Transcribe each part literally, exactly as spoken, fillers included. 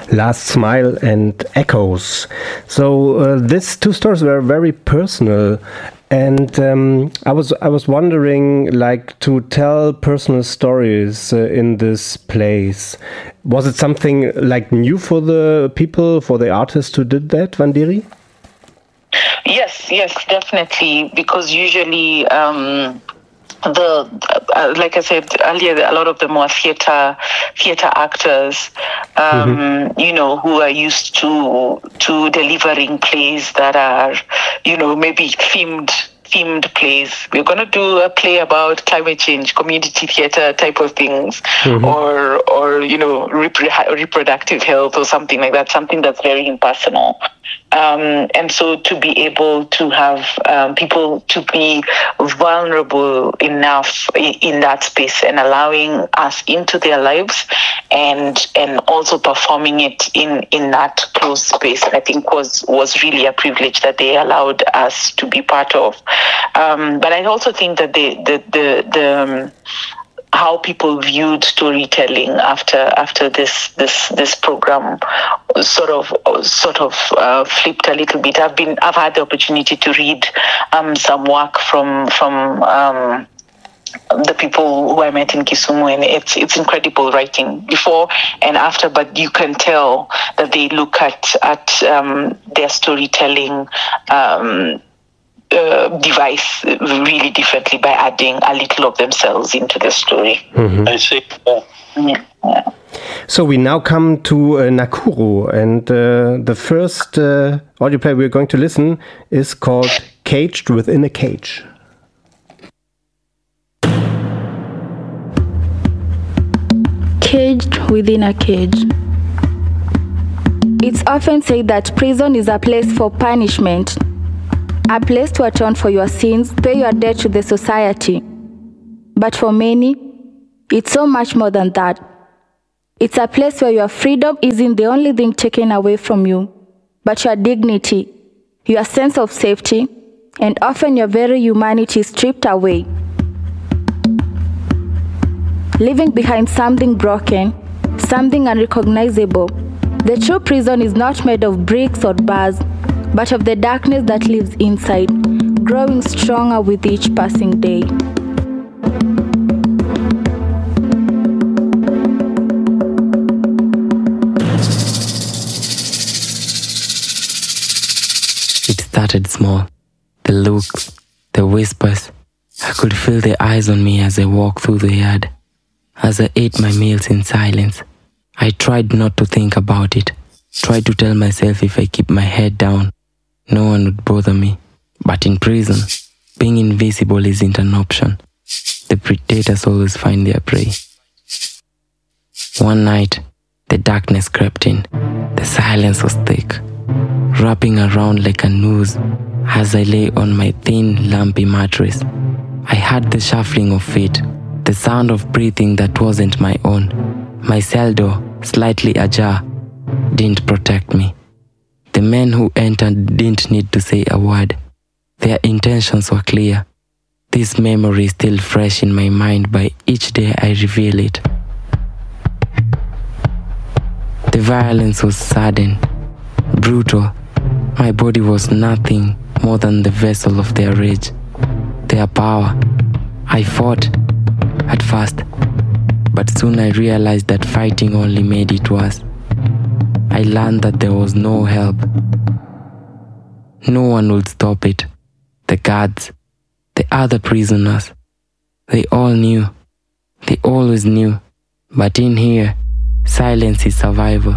Last Smile and Echoes. So uh, these two stories were very personal, and um, I was I was wondering, like, to tell personal stories uh, in this place. Was it something like new for the people, for the artists who did that, Vandiri? Yes, yes, definitely. Because usually. Um The uh, like I said earlier, a lot of them were theater theater actors, um, mm-hmm. you know, who are used to to delivering plays that are, you know, maybe themed themed plays. We're going to do a play about climate change, community theater type of things, mm-hmm. or or you know, repro- reproductive health or something like that. Something that's very impersonal. Um, and so to be able to have um, people to be vulnerable enough in, in that space and allowing us into their lives and and also performing it in, in that closed space, I think was, was really a privilege that they allowed us to be part of. Um, but I also think that the, the, the, the um, how people viewed storytelling after after this this this program sort of sort of uh, flipped a little bit. I've been I've had the opportunity to read um, some work from from um, the people who I met in Kisumu, and it's it's incredible writing before and after. But you can tell that they look at at um, their storytelling Um, Uh, device really differently by adding a little of themselves into the story. Mm-hmm. I see. Yeah. Yeah. Yeah. So we now come to uh, Nakuru, and uh, the first uh, audio play we're going to listen is called Caged Within a Cage. Caged within a cage. It's often said that prison is a place for punishment, a place to atone for your sins, pay your debt to the society. But for many, it's so much more than that. It's a place where your freedom isn't the only thing taken away from you, but your dignity, your sense of safety, and often your very humanity stripped away. Leaving behind something broken, something unrecognizable. The true prison is not made of bricks or bars, but of the darkness that lives inside, growing stronger with each passing day. It started small. The looks, the whispers. I could feel their eyes on me as I walked through the yard. As I ate my meals in silence, I tried not to think about it. Tried to tell myself if I keep my head down, no one would bother me. But in prison, being invisible isn't an option. The predators always find their prey. One night, the darkness crept in. The silence was thick, wrapping around like a noose as I lay on my thin, lumpy mattress. I heard the shuffling of feet, the sound of breathing that wasn't my own. My cell door, slightly ajar, didn't protect me. The men who entered didn't need to say a word. Their intentions were clear. This memory is still fresh in my mind by each day I reveal it. The violence was sudden, brutal. My body was nothing more than the vessel of their rage, their power. I fought at first, but soon I realized that fighting only made it worse. I learned that there was no help. No one would stop it. The guards, the other prisoners, they all knew. They always knew. But in here, silence is survival.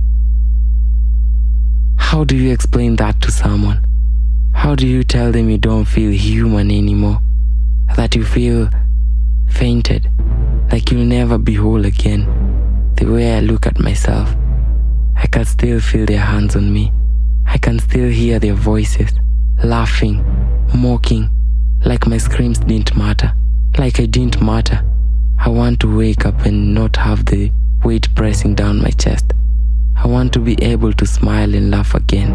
How do you explain that to someone? How do you tell them you don't feel human anymore? That you feel fainted, like you'll never be whole again? The way I look at myself, I can still feel their hands on me. I can still hear their voices, laughing, mocking, like my screams didn't matter, like I didn't matter. I want to wake up and not have the weight pressing down my chest. I want to be able to smile and laugh again.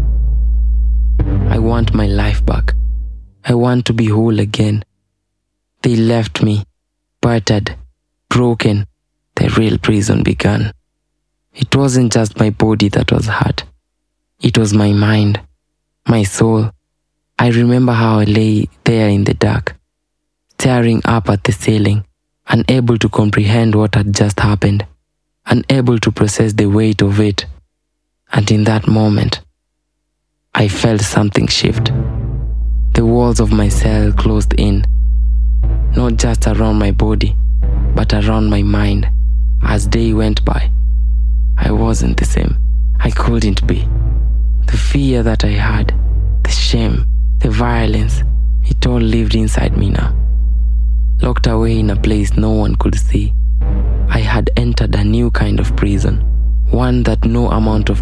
I want my life back. I want to be whole again. They left me, battered, broken. The real prison began. It wasn't just my body that was hurt. It was my mind, my soul. I remember how I lay there in the dark, staring up at the ceiling, unable to comprehend what had just happened, unable to process the weight of it. And in that moment, I felt something shift. The walls of my cell closed in, not just around my body, but around my mind. As day went by, I wasn't the same. I couldn't be. The fear that I had, the shame, the violence, it all lived inside me now. Locked away in a place no one could see, I had entered a new kind of prison, one that no amount of